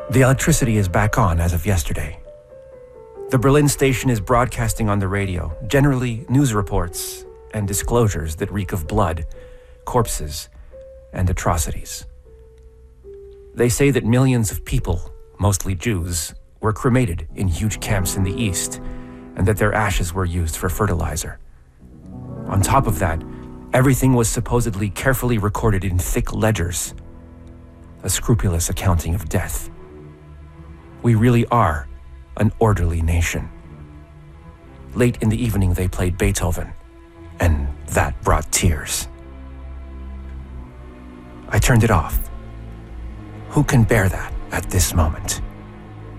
The electricity is back on as of yesterday. The Berlin station is broadcasting on the radio, generally news reports and disclosures that reek of blood, corpses, and atrocities. They say that millions of people, mostly Jews, were cremated in huge camps in the east, and that their ashes were used for fertilizer. On top of that, everything was supposedly carefully recorded in thick ledgers, a scrupulous accounting of death. We really are an orderly nation. Late in the evening, they played Beethoven, and that brought tears. I turned it off. Who can bear that at this moment?